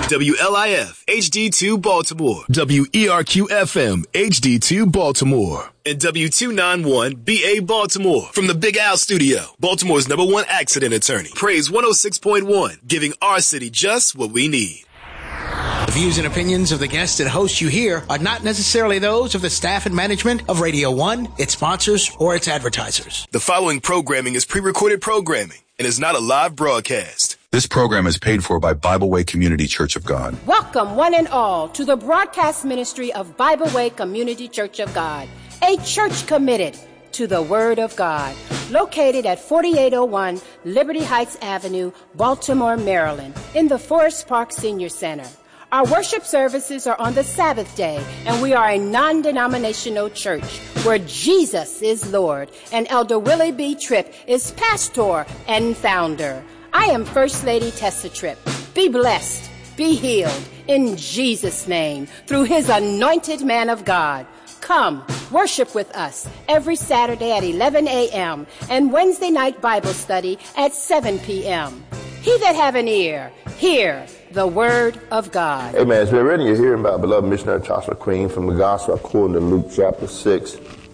WLIF HD2 Baltimore, WERQ FM HD2 Baltimore, and W291 BA Baltimore. From the Big Al Studio, Baltimore's #1 accident attorney. Praise 106.1, giving our city just what we need. The views and opinions of the guests and hosts you hear are not necessarily those of the staff and management of Radio 1, its sponsors, or its advertisers. The following programming is pre-recorded programming and is not a live broadcast. This program is paid for by Bible Way Community Church of God. Welcome, one and all, to the broadcast ministry of Bible Way Community Church of God, a church committed to the Word of God, located at 4801 Liberty Heights Avenue, Baltimore, Maryland, in the Forest Park Senior Center. Our worship services are on the Sabbath day, and we are a non-denominational church where Jesus is Lord, and Elder Willie B. Tripp is pastor and founder. I am First Lady Tessa Tripp. Be blessed, be healed, in Jesus' name, through his anointed man of God. Come, worship with us every Saturday at 11 a.m. and Wednesday night Bible study at 7 p.m. He that have an ear, hear the word of God. Amen. As we're reading, you're hearing about beloved missionary Joshua Queen from the Gospel according to Luke chapter 6.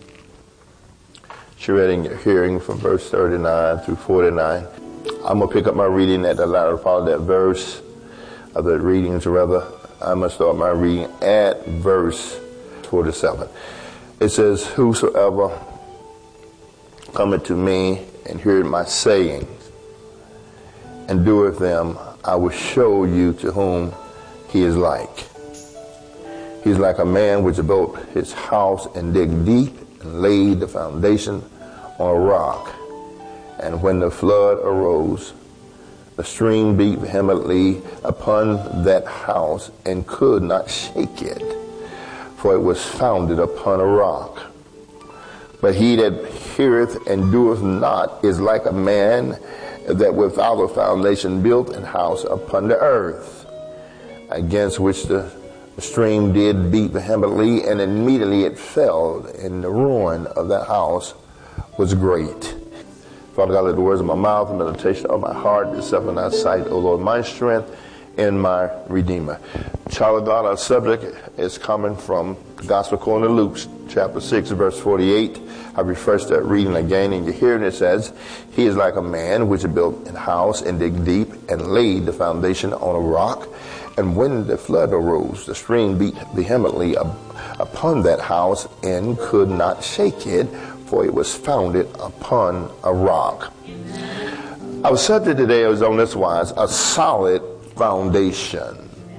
She's reading, you're hearing from verse 39 through 49. I'm going to pick up my reading at the latter part of that verse, of the readings rather. I'm going to start my reading at verse 47. It says, whosoever cometh to me and heareth my sayings, and doeth them, I will show you to whom he is like. He's like a man which built his house and digged deep and laid the foundation on a rock. And when the flood arose, the stream beat vehemently upon that house and could not shake it, for it was founded upon a rock. But he that heareth and doeth not is like a man that without a foundation built an house upon the earth, against which the stream did beat vehemently, and immediately it fell, and the ruin of that house was great. Father God, let the words of my mouth and meditation of my heart be acceptable in thy sight, O Lord, my strength and my Redeemer. Child of God, our subject is coming from the Gospel according to Luke chapter 6, verse 48. I refresh that reading again, and you hear it says, he is like a man which built a house and digged deep and laid the foundation on a rock. And when the flood arose, the stream beat vehemently upon that house and could not shake it, for it was founded upon a rock. Our subject today is on this wise, a solid foundation.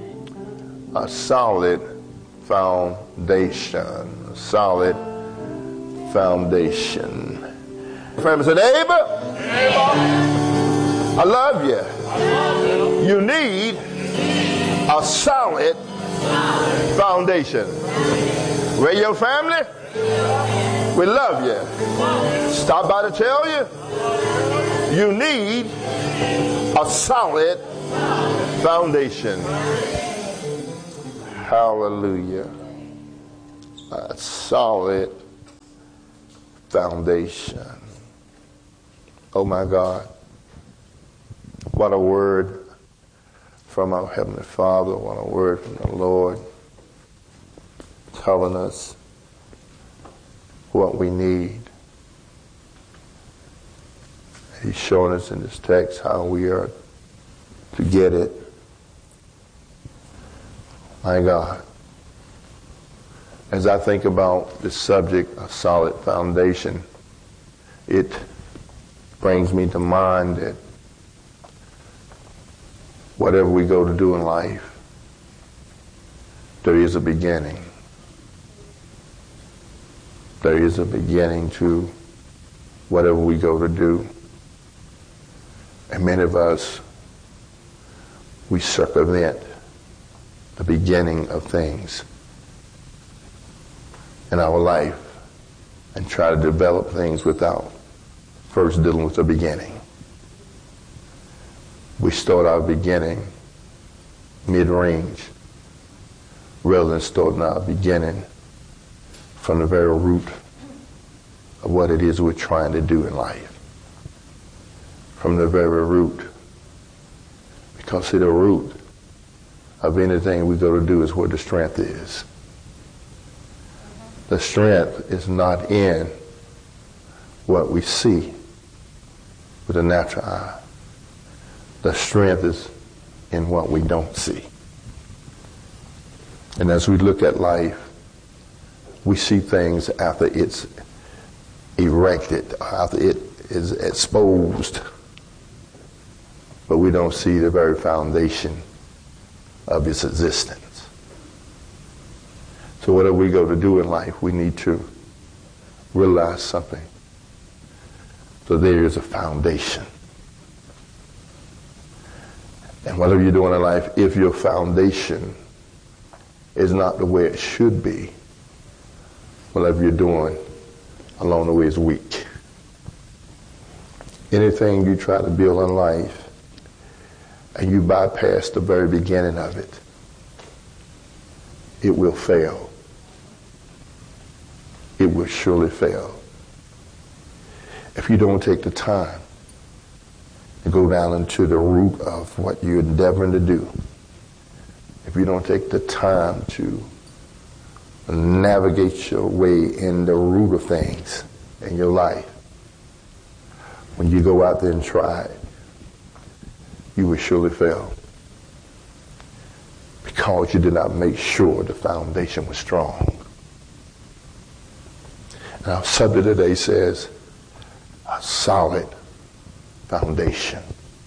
A solid foundation. A solid foundation. Friend said, neighbor, I love you. You need a solid foundation. Radio family, we love you. Stop by to tell you, you need a solid foundation. Hallelujah. A solid foundation. Oh my God. What a word from our Heavenly Father. What a word from the Lord telling us what we need. He's showing us in this text how we are to get it. My God. As I think about this subject, a solid foundation, it brings me to mind that whatever we go to do in life, there is a beginning. There is a beginning to whatever we go to do. And many of us, we circumvent the beginning of things in our life and try to develop things without first dealing with the beginning. We start our beginning mid-range rather than starting our beginning from the very root of what it is we're trying to do in life. From the very root. Because see, the root of anything we go to do is where the strength is. The strength is not in what we see with the natural eye. The strength is in what we don't see. And as we look at life, we see things after it's erected, after it is exposed, but we don't see the very foundation of its existence. So whatever we go to do in life, we need to realize something. So there is a foundation. And whatever you're doing in life, if your foundation is not the way it should be, whatever you're doing along the way is weak. Anything you try to build in life and you bypass the very beginning of it, it will fail. It will surely fail. If you don't take the time to go down into the root of what you're endeavoring to do, if you don't take the time to navigate your way in the root of things in your life, when you go out there and try it, you will surely fail. Because you did not make sure the foundation was strong. And our subject today says, a solid foundation.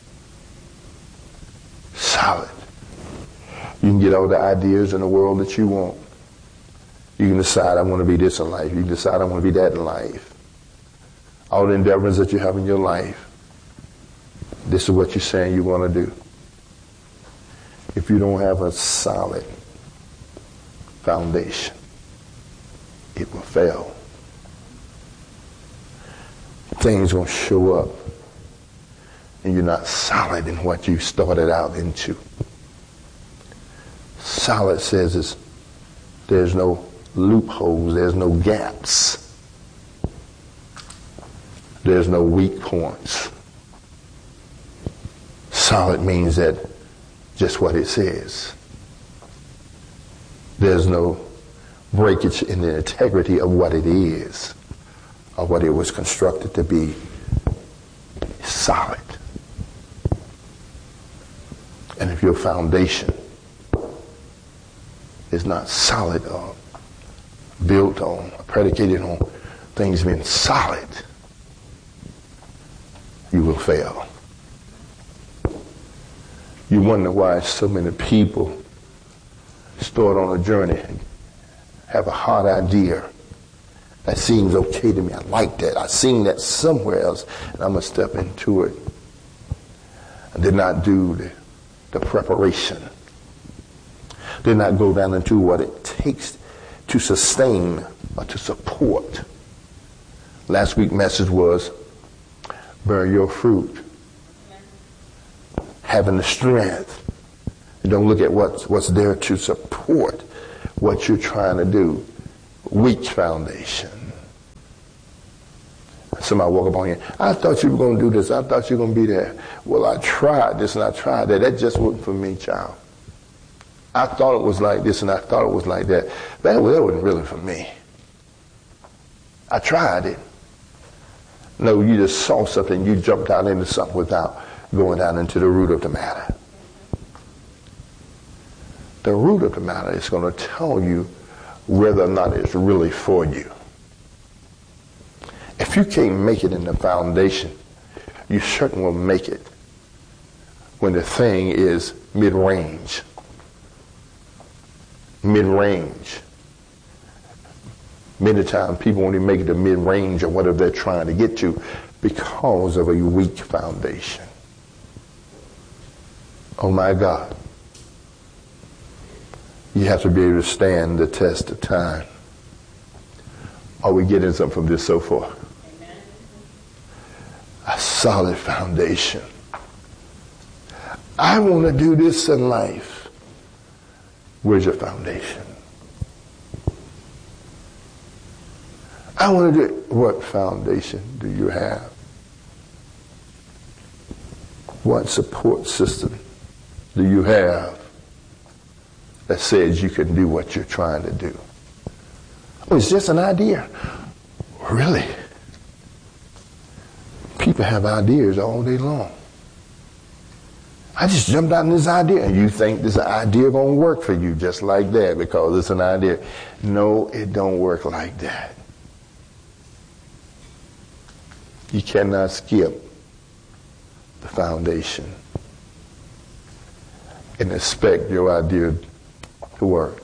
Solid. You can get all the ideas in the world that you want. You can decide, I want to be this in life. You can decide, I want to be that in life. All the endeavors that you have in your life, this is what you're saying you want to do. If you don't have a solid foundation, it will fail. Things will show up, and you're not solid in what you started out into. Solid says there's no loopholes, there's no gaps, there's no weak points. Solid means that just what it says. There's no breakage in the integrity of what it is, or what it was constructed to be. Solid. And if your foundation is not solid or built on, or predicated on things being solid, you will fail. You wonder why so many people start on a journey and have a hard idea. That seems okay to me. I like that. I've seen that somewhere else, and I'm going to step into it. I did not do the preparation. Did not go down into what it takes to sustain or to support. Last week's message was, bear your fruit. Having the strength. You don't look at what's there to support what you're trying to do. Weak foundation. Somebody walk up on you. I thought you were going to do this. I thought you were going to be there. Well, I tried this and I tried that. That just wasn't for me, child. I thought it was like this and I thought it was like that. That wasn't really for me. I tried it. No, you just saw something. You jumped out into something without going down into the root of the matter. The root of the matter is going to tell you whether or not it's really for you. If you can't make it in the foundation, you certainly will make it when the thing is mid-range. Mid-range. Many times people only make it to mid-range or whatever they're trying to get to because of a weak foundation. Oh my God. You have to be able to stand the test of time. Are we getting something from this so far? Amen. A solid foundation. I want to do this in life. Where's your foundation? I want to do it. What foundation do you have? What support system do you have that says you can do what you're trying to do. Oh, it's just an idea. Really? People have ideas all day long. I just jumped out on this idea, and you think this idea gonna work for you just like that because it's an idea. No, it don't work like that. You cannot skip the foundation and expect your idea to work.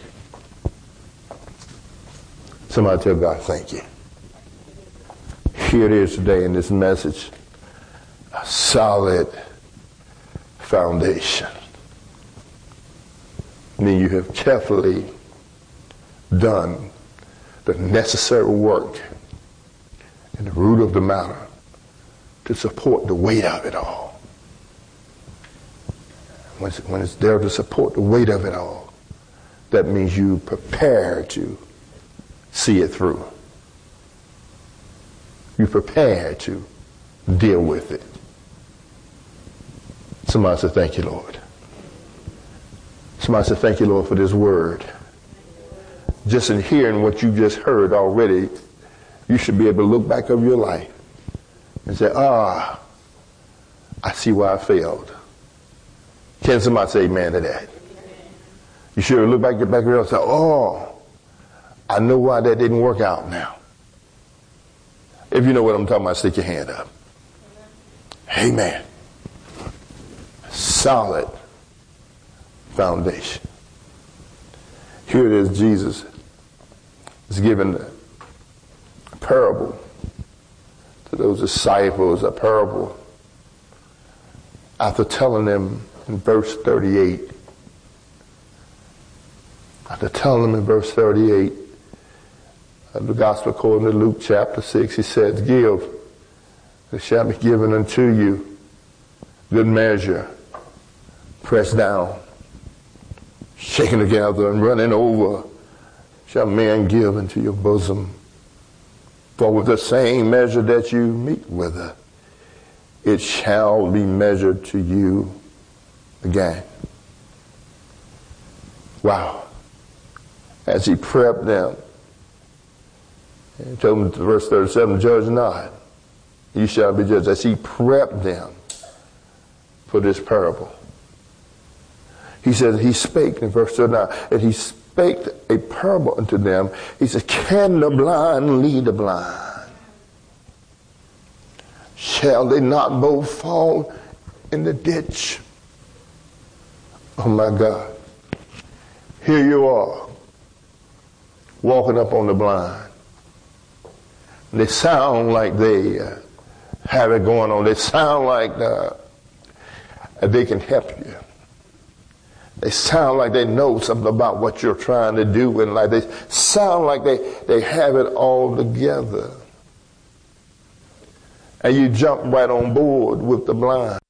Somebody tell God, thank you. Here it is today in this message, a solid foundation. I mean, you have carefully done the necessary work in the root of the matter to support the weight of it all. When it's there to support the weight of it all, that means you prepare to see it through. You prepare to deal with it. Somebody say, thank you, Lord. Somebody say, thank you, Lord, for this word. Just in hearing what you just heard already, you should be able to look back over your life and say, I see why I failed. Can somebody say amen to that? You should look back around and say, I know why that didn't work out now. If you know what I'm talking about, stick your hand up. Amen. Solid foundation. Here it is, Jesus is giving a parable to those disciples, a parable after telling them in verse 38. After telling them in verse 38 of the gospel according to Luke chapter 6, he says, give, it shall be given unto you, good measure, pressed down, shaken together and running over, shall men give into your bosom. For with the same measure that you meet with, it shall be measured to you again. Wow. As he prepped them, he told them in verse 37, judge not, you shall be judged. As he prepped them for this parable, he said, he spake in verse 39, and he spake a parable unto them. He said, can the blind lead the blind? Shall they not both fall in the ditch? Oh my God. Here you are, walking up on the blind. They sound like they have it going on. They sound like they can help you. They sound like they know something about what you're trying to do in life. They sound like they have it all together. And you jump right on board with the blind.